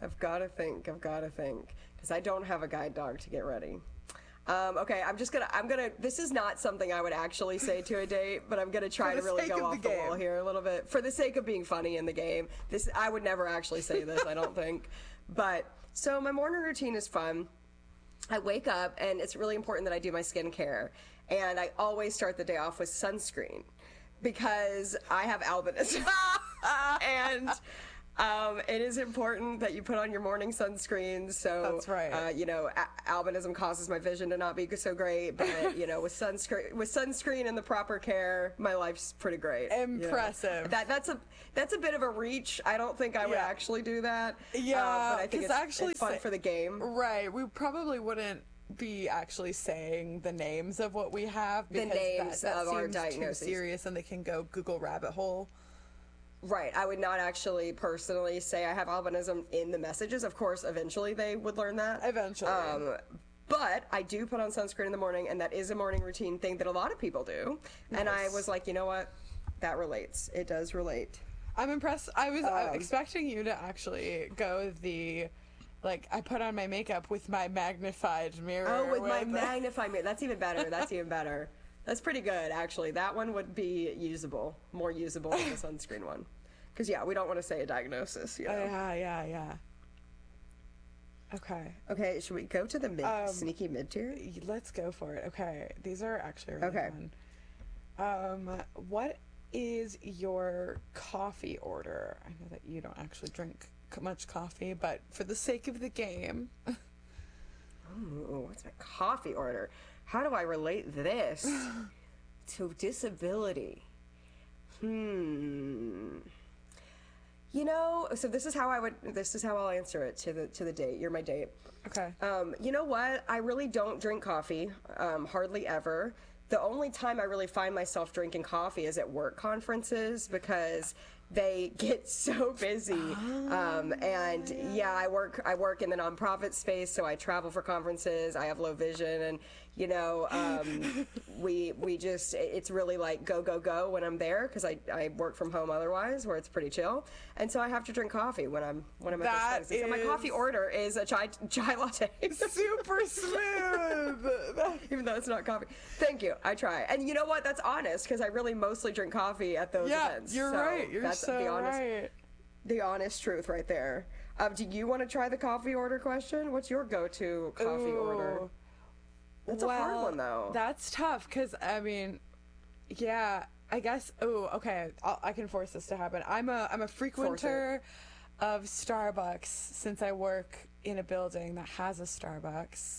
I've got to think. I've got to think because I don't have a guide dog to get ready. Um, okay, I'm just gonna. I'm gonna. This is not something I would actually say to a date, but I'm gonna try For to the really sake go of off the the wall game. here a little bit for the sake of being funny in the game. This I would never actually say this. I don't think. But so my morning routine is fun. I wake up and it's really important that I do my skincare, and I always start the day off with sunscreen because I have albinism, and. Um, it is important that you put on your morning sunscreen. So That's right. Uh, you know, a- albinism causes my vision to not be so great, but you know, with sunscreen, with sunscreen and the proper care, my life's pretty great. you know. Impressive. That that's a that's a bit of a reach. I don't think I would Yeah. actually do that. Yeah, uh, but I think 'cause it's, actually it's fun say- for the game. Right. We probably wouldn't be actually saying the names of what we have The because names that, that of our seems diagnoses. too serious and they can go Google rabbit hole. Right. I would not actually personally say I have albinism in the messages. Of course, eventually they would learn that. Eventually. Um, but I do put on sunscreen in the morning, and that is a morning routine thing that a lot of people do. And I Nice. was like, you know what? That relates. It does relate. I'm impressed. I was uh, Um, expecting you to actually go the, like, I put on my makeup with my magnified mirror. Oh, with my the- magnifying mirror. That's even better. That's even better. That's pretty good, actually. That one would be usable, more usable than the sunscreen one. Because, yeah, we don't want to say a diagnosis, you know. Yeah, yeah, yeah. Okay. Okay, should we go to the mid, Um, sneaky mid-tier? Y- Let's go for it. Okay. These are actually really Okay. fun. Um, what is your coffee order? I know that you don't actually drink c- much coffee, but for the sake of the game, Ooh, what's my coffee order? How do I relate this to disability? Hmm. You know, so this is how I would. This is how I'll answer it to the to the date. You're my date. okay. Um, you know what? I really don't drink coffee, um, hardly ever. The only time I really find myself drinking coffee is at work conferences because they get so busy. Um, and yeah, I work I work in the nonprofit space, so I travel for conferences. I have low vision, and you know, um, we we just it's really like go go go when I'm there because I, I work from home otherwise, where it's pretty chill. And so I have to drink coffee when I'm when I'm at That those places. So my is- coffee order is a chai chai latte. Super smooth. Even though it's not coffee. Thank you. I try. And you know what? That's honest because I really mostly drink coffee at those yeah, events. you're So right. You're that's so the honest, right. the honest truth right there. Um, do you want to try the coffee order question? What's your go-to coffee order? Ooh. That's a hard Well, one though. That's tough because I mean, yeah, I guess. Oh, okay. I'll, I can force this to happen. I'm a I'm a frequenter of Starbucks since I work in a building that has a Starbucks.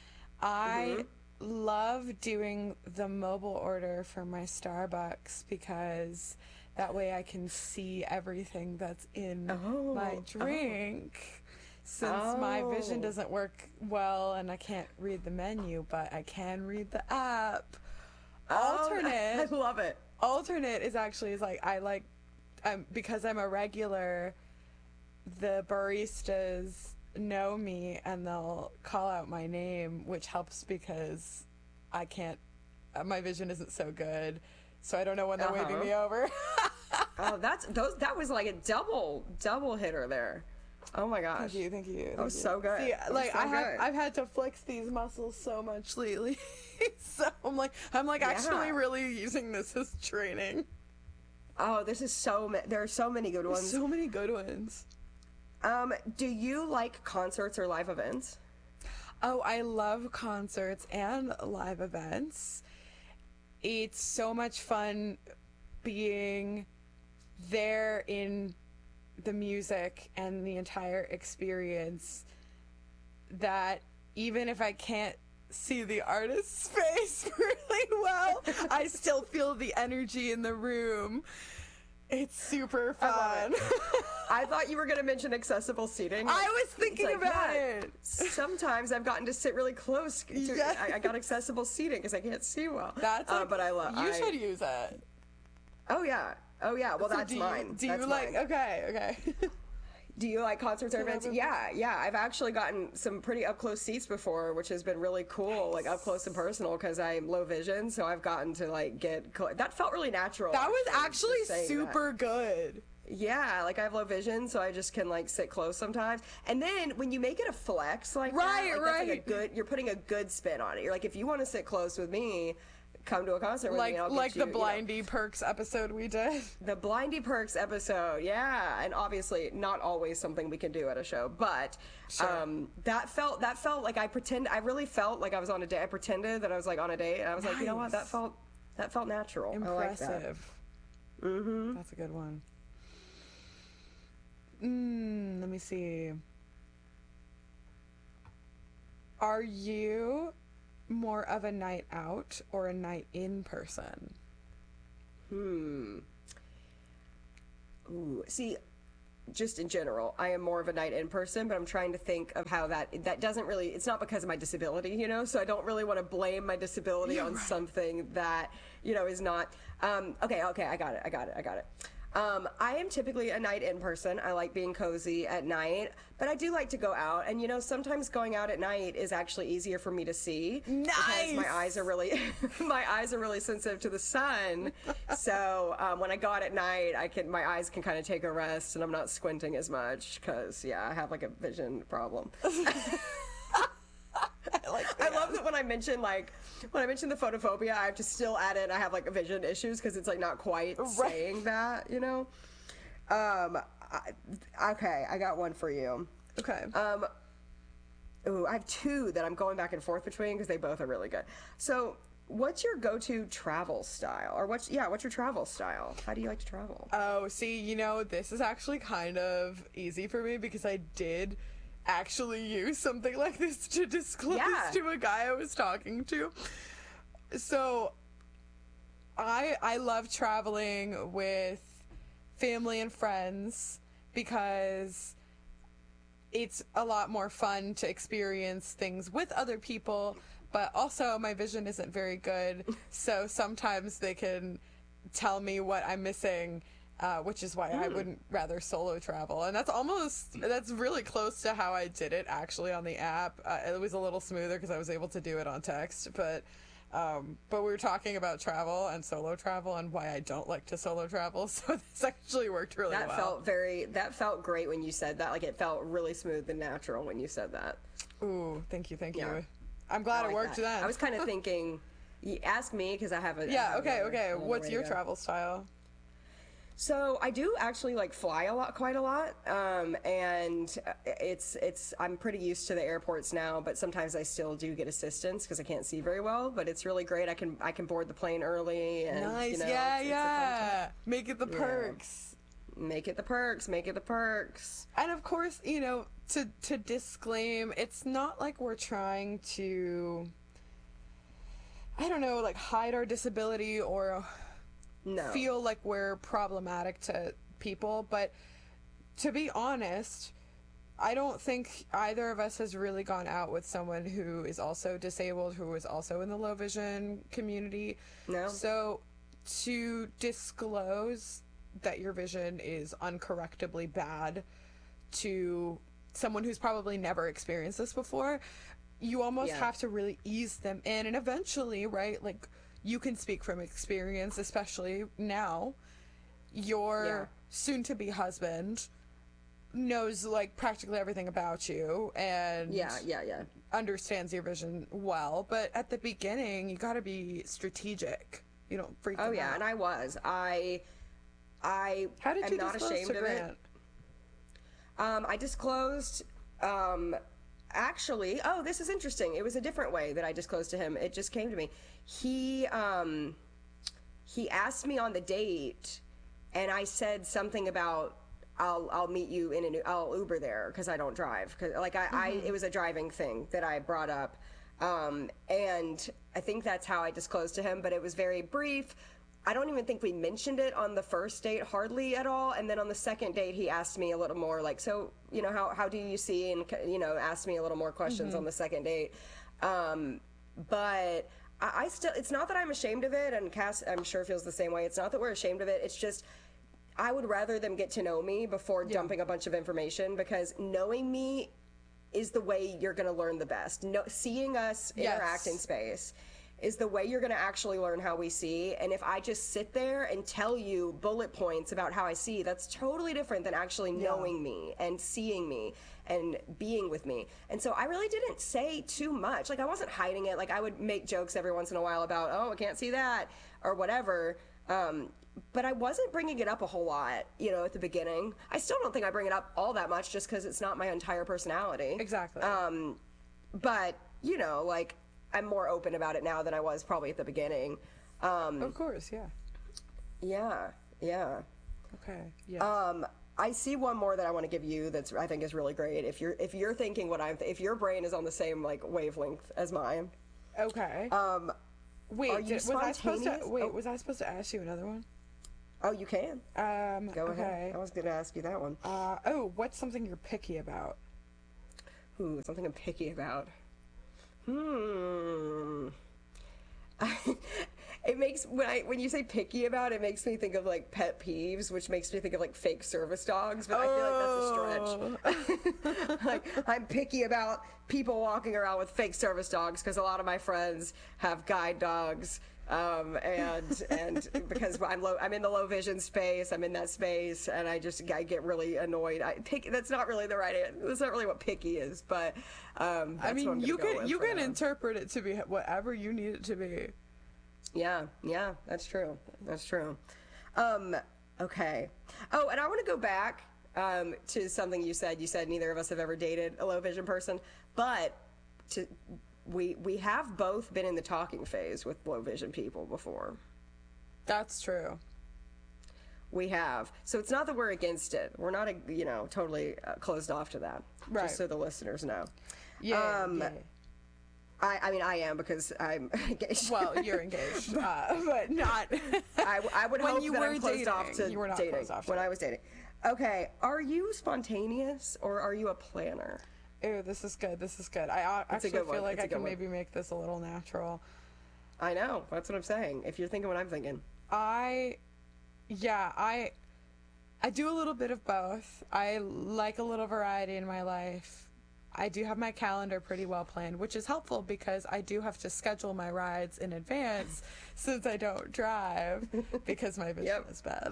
I Mm-hmm. love doing the mobile order for my Starbucks because that way I can see everything that's in Oh, my oh. drink. Since my vision Oh. doesn't work well and I can't read the menu, but I can read the app. Oh, Alternate, I love it. alternate is actually is like I like, um, because I'm a regular. The baristas know me and they'll call out my name, which helps because I can't. Uh, my vision isn't so good, so I don't know when they're Uh-huh. waving me over. Oh, that's those. That was like a double double hitter there. Oh my gosh. Thank you, thank you. That was so good. See, That was like so I have, good. I've had to flex these muscles so much lately, so I'm like, I'm like actually Yeah. really using this as training. Oh, this is so. Ma- there are so many good ones. So many good ones. Um, do you like concerts or live events? Oh, I love concerts and live events. It's so much fun being there in the music and the entire experience that even if I can't see the artist's face really well, I still feel the energy in the room. It's super I love fun. I thought you were going to mention accessible seating. I was thinking It's like, about yeah, it. Sometimes I've gotten to sit really close. To, Yeah. I, I got accessible seating because I can't see well. That's uh, like, but I love. You should use it. Oh yeah. Oh yeah. Well, So that's do you, mine. Do That's you like? mine. Okay, okay. Do you like concerts or events? Live Yeah, yeah. I've actually gotten some pretty up close seats before, which has been really cool, like up close and personal, because I'm low vision, so I've gotten to like get. Cl- that felt really natural. That was just actually saying that. super good. Yeah, like I have low vision, so I just can like sit close sometimes. And then when you make it a flex like Right, that, like, that's like right. a good, you're putting a good spin on it. You're like, if you want to sit close with me, come to a concert with Like me. And I'll like get you, the you know, Blindy Perks episode we did. the Blindy Perks episode, yeah, and obviously not always something we can do at a show, but Sure. um, that felt that felt like I pretend I really felt like I was on a date. I pretended that I was like on a date, and I was like, you know what, that Nice. felt that felt natural. I like that. Impressive. Mm-hmm. That's a good one. Mm, let me see. Are you more of a night out or a night in person? Hmm. Ooh, see, just in general, I am more of a night in person, but I'm trying to think of how that that doesn't really. It's not because of my disability, you know. So I don't really want to blame my disability Yeah, on right. something that you know is not. Um, okay, okay, I got it, I got it, I got it. Um, I am typically a night in person. I like being cozy at night, but I do like to go out. And you know, sometimes going out at night is actually easier for me to see. Because Nice! my eyes are really, my eyes are really sensitive to the sun. So um, when I go out at night, I can, my eyes can kind of take a rest, and I'm not squinting as much. Because yeah, I have like a vision problem. I like I love that when I mention like when I mention the photophobia, I have to still add in I have like vision issues because it's like not quite Right. saying that, you know. Um, I, okay, I got one for you. Okay. Um, ooh, I have two that I'm going back and forth between because they both are really good. So, what's your go-to travel style, or what's yeah, what's your travel style? How do you like to travel? Oh, see, you know, this is actually kind of easy for me because I did actually use something like this to disclose Yeah. to a guy I was talking to. So, I I love traveling with family and friends because it's a lot more fun to experience things with other people, but also my vision isn't very good, so sometimes they can tell me what I'm missing, uh, which is why I wouldn't rather solo travel. And that's almost, that's really close to how I did it actually on the app. Uh, it was a little smoother because I was able to do it on text, but um, but we were talking about travel and solo travel and why I don't like to solo travel, so this actually worked really That well. felt very. That felt great when you said that. Like it felt really smooth and natural when you said that. Ooh, thank you, thank Yeah. you. I'm glad I it like worked that. then. I was kind of thinking. You ask me because I have a. I yeah, have okay, another- okay. another What's way your to go. travel style? So I do actually like fly a lot, quite a lot, um, and it's it's I'm pretty used to the airports now. But sometimes I still do get assistance because I can't see very well. But it's really great. I can I can board the plane early. And, Nice, you know, yeah, it's, it's a fun time. yeah. Make it the perks. Make it the perks. Make it the perks. And of course, you know, to to disclaim, it's not like we're trying to, I don't know, like hide our disability or No. feel like we're problematic to people, but to be honest, I don't think either of us has really gone out with someone who is also disabled, who is also in the low vision community. No. So to disclose that your vision is uncorrectably bad to someone who's probably never experienced this before, you almost Yeah. have to really ease them in, and eventually, right, like you can speak from experience, especially now, your Yeah. soon-to-be husband knows like practically everything about you and Yeah, yeah, yeah. understands your vision well, but at the beginning you got to be strategic. You don't freak Oh them yeah, out. and I was. I I How did am you not disclose ashamed to of it. Grant? Um, I disclosed, um, actually, oh, this is interesting. It was a different way that I disclosed to him. It just came to me. He, um, he asked me on the date, and I said something about, I'll, I'll meet you in an, I'll Uber there, because I don't drive. Cause, like, I, I, it was a driving thing that I brought up. Um, and I think that's how I disclosed to him, but it was very brief. I don't even think we mentioned it on the first date hardly at all. And then on the second date, he asked me a little more like, so, you know, how, how do you see? And, you know, asked me a little more questions on the second date. Um, but I, I still, it's not that I'm ashamed of it. And Cass, I'm sure feels the same way. It's not that we're ashamed of it. It's just, I would rather them get to know me before dumping a bunch of information, because knowing me is the way you're going to learn the best. No, seeing us Yes. interact in space is the way you're going to actually learn how we see. And if I just sit there and tell you bullet points about how I see, that's totally different than actually knowing Yeah. me and seeing me and being with me. And so I really didn't say too much. Like, I wasn't hiding it. Like, I would make jokes every once in a while about, oh, I can't see that or whatever. Um, but I wasn't bringing it up a whole lot, you know, at the beginning. I still don't think I bring it up all that much just because it's not my entire personality. Exactly. Um, but, you know, like, I'm more open about it now than I was probably at the beginning. Um, of course, yeah. yeah, yeah. Okay, yeah. Um, I see one more that I want to give you that's I think is really great. If you're if you're thinking what I'm, th- if your brain is on the same like wavelength as mine. Okay. Um, wait, are you did, was I supposed to? spontaneous? Wait, Oh. was I supposed to ask you another one? oh, you can Um, go okay. ahead. I was going to ask you that one. Uh, oh, what's something you're picky about? Ooh, something I'm picky about. Hmm. It makes when I when you say picky about, it makes me think of like pet peeves, which makes me think of like fake service dogs. But Oh. I feel like that's a stretch. Like, I'm picky about people walking around with fake service dogs because a lot of my friends have guide dogs. Um, and and because I'm low, I'm in the low vision space. I'm in that space, and I just I get really annoyed. I pick that's not really the right answer. That's not really what picky is, but um, that's I mean, what I'm you gonna go can with you for can now. interpret it to be whatever you need it to be. Yeah, yeah, that's true. That's true. Um, okay. Oh, and I want to go back um, to something you said. You said neither of us have ever dated a low vision person, but to we we have both been in the talking phase with low vision people before. That's true. We have. So it's not that we're against it. We're not, you know, totally uh, closed off to that. Right. Just so the listeners know. Yeah. Um, yeah. I, I mean, I am because I'm engaged. Well, you're engaged, uh, but not. I, I would when hope you that were I'm closed dating, off to you were not dating closed off to when it. I was dating. Okay, are you spontaneous or are you a planner? Ew, this is good. This is good. I uh, It's a actually good feel one. like It's a I good can one. maybe make this a little natural. I know. That's what I'm saying. If you're thinking what I'm thinking. I, yeah, I, I do a little bit of both. I like a little variety in my life. I do have my calendar pretty well planned, which is helpful because I do have to schedule my rides in advance since I don't drive because my vision Yep. is bad.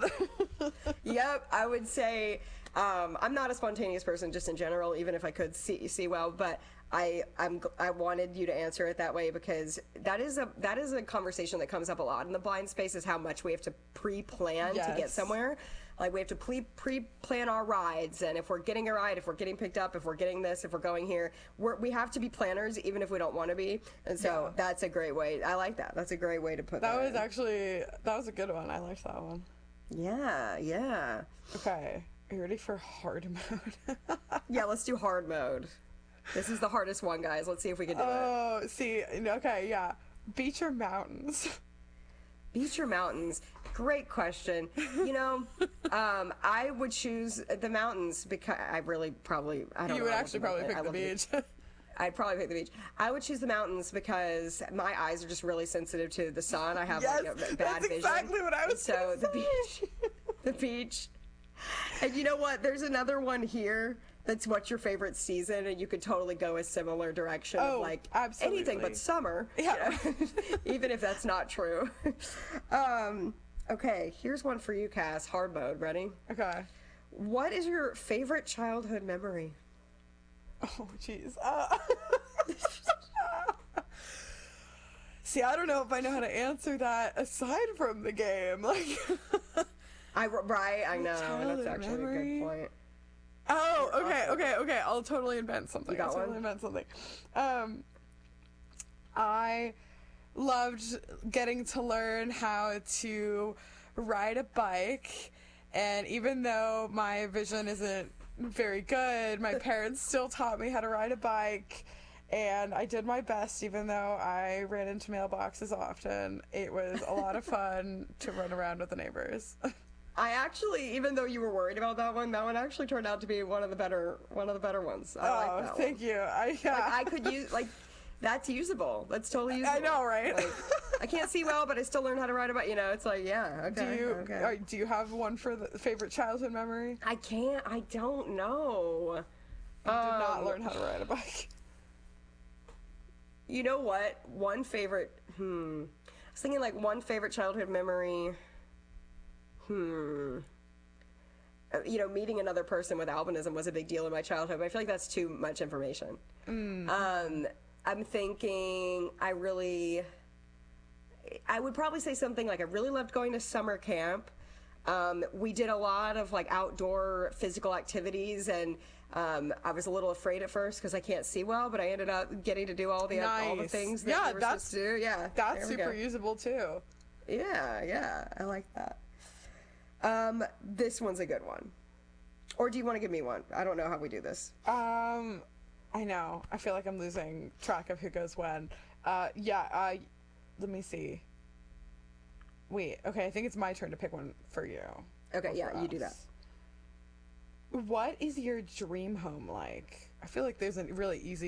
Yep, I would say um, I'm not a spontaneous person just in general, even if I could see see well. But I I'm g- I wanted you to answer it that way because that is a that is a conversation that comes up a lot in the blind space. Is how much we have to pre-plan to get Yes. somewhere. Like we have to pre pre-plan our rides, and if we're getting a ride, if we're getting picked up, if we're getting this, if we're going here, we're, we have to be planners, even if we don't want to be. And so Yeah. that's a great way. I like that. That's a great way to put that. That was in. actually, that was a good one. I liked that one. Yeah, yeah, Okay, are you ready for hard mode? yeah. Let's do hard mode. This is the hardest one, guys. Let's see if we can do it. Oh, see, okay, yeah. Beach or mountains? Beach or mountains? Great question. You know, um, I would choose the mountains because I really probably I don't You know. would I love actually the probably mountain- pick I the love beach. I'd probably pick the beach. I would choose the mountains because my eyes are just really sensitive to the sun. I have Yes, like a bad that's vision. exactly what I was So gonna the say. beach, the beach. And you know what? There's another one here. That's what's your favorite season, and you could totally go a similar direction Oh, of like absolutely. anything but summer. you Yeah. know, even if that's not true. um, okay, here's one for you, Cass. Hard mode. Ready? Okay. What is your favorite childhood memory? Oh, jeez. Uh, see, I don't know if I know how to answer that aside from the game. Like, I right. I know. Childhood That's actually a memory? good point. oh, You're okay, awesome. okay, okay. I'll totally invent something. You got I'll totally one? invent something. Um, I loved getting to learn how to ride a bike, and even though my vision isn't very good, my parents still taught me how to ride a bike. And I did my best, even though I ran into mailboxes often. It was a lot of fun to run around with the neighbors. I actually, even though you were worried about that one, that one actually turned out to be one of the better, one of the better ones. I like Oh, that thank one. you. I, yeah. Like I could use like that's usable. That's totally usable. I know, right? Like, I can't see well, but I still learn how to ride a bike. You know, it's like yeah, do okay, you okay. uh, do you have one for the favorite childhood memory? I can't. I don't know. I did not Um, learn how to ride a bike. You know what? One favorite, hmm. I was thinking like one favorite childhood memory, hmm. Uh, You know, meeting another person with albinism was a big deal in my childhood, but I feel like that's too much information. Mm. Um, I'm thinking I really, I would probably say something like I really loved going to summer camp. Um, we did a lot of like outdoor physical activities, and um, I was a little afraid at first because I can't see well, but I ended up getting to do all the all the Nice. things that Yeah, we were that's- supposed to do. Yeah, That's there we super go. usable too. Yeah, yeah, I like that. Um, this one's a good one. Or do you want to give me one? I don't know how we do this. Um, I know. I feel like I'm losing track of who goes when. Uh, yeah. Uh, let me see. Wait. Okay. I think it's my turn to pick one for you. Okay, Or yeah, for you do that. us. What is your dream home like? I feel like there's a really easy